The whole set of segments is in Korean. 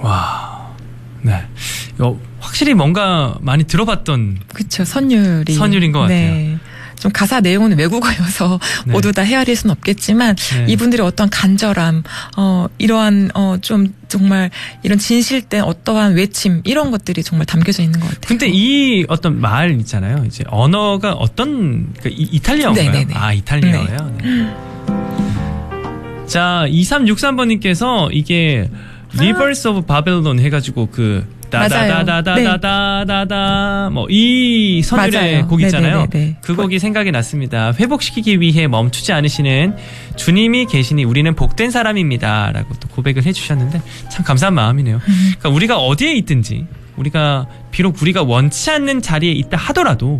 와, 네. 이거 확실히 뭔가 많이 들어봤던 그렇죠. 선율인 것 같아요. 좀 가사 내용은 외국어여서 네. 모두 다 헤아릴 수는 없겠지만 네. 이분들의 어떤 간절함, 이러한 좀 정말 이런 진실된 어떠한 외침 이런 것들이 정말 담겨져 있는 것 같아요. 근데 이 어떤 말 있잖아요. 이제 언어가 어떤 이탈리아어인가요? 네네네. 아, 이탈리아어예요. 네. 자, 2363번님께서 이게 Rivers of Babylon 해가지고 다다다다다다다다 뭐 이 선율의 맞아요. 곡 있잖아요. 네네네네. 그 곡이 생각이 났습니다. 회복시키기 위해 멈추지 않으시는 주님이 계시니 우리는 복된 사람입니다. 라고 또 고백을 해주셨는데 참 감사한 마음이네요. 그러니까 우리가 어디에 있든지 비록 우리가 원치 않는 자리에 있다 하더라도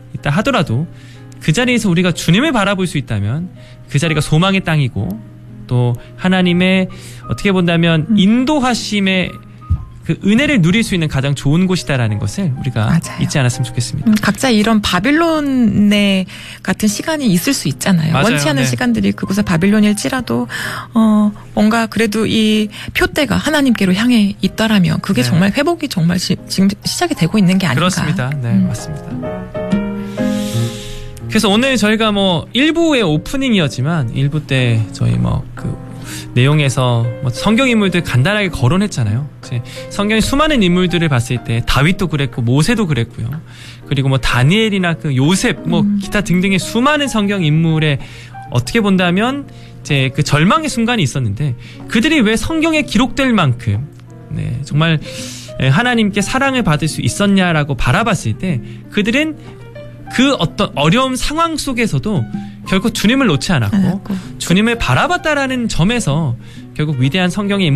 그 자리에서 우리가 주님을 바라볼 수 있다면 그 자리가 소망의 땅이고 또 하나님의 어떻게 본다면 인도하심의 그 은혜를 누릴 수 있는 가장 좋은 곳이다라는 것을 우리가 맞아요. 잊지 않았으면 좋겠습니다. 각자 이런 바빌론의 같은 시간이 있을 수 있잖아요. 맞아요. 원치 않은 네. 시간들이 그곳에 바빌론일지라도 뭔가 그래도 이 표대가 하나님께로 향해 있다라면 그게 네. 정말 회복이 정말 지금 시작이 되고 있는 게 아닌가. 그렇습니다. 네, 맞습니다. 그래서 오늘 저희가 1부의 오프닝이었지만 1부 때 저희 내용에서 성경 인물들 간단하게 거론했잖아요. 성경의 수많은 인물들을 봤을 때 다윗도 그랬고 모세도 그랬고요. 그리고 다니엘이나 요셉 기타 등등의 수많은 성경 인물의 어떻게 본다면 이제 그 절망의 순간이 있었는데 그들이 왜 성경에 기록될 만큼 정말 하나님께 사랑을 받을 수 있었냐라고 바라봤을 때 그들은 그 어떤 어려운 상황 속에서도 결국 주님을 놓지 않았고 주님을 바라봤다라는 점에서 결국 위대한 성경의